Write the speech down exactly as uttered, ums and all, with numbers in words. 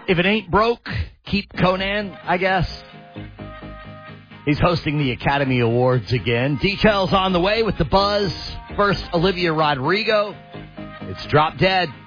If it ain't broke, keep Conan, I guess. He's hosting the Academy Awards again. Details on the way with the buzz. First, Olivia Rodrigo. It's Drop Dead.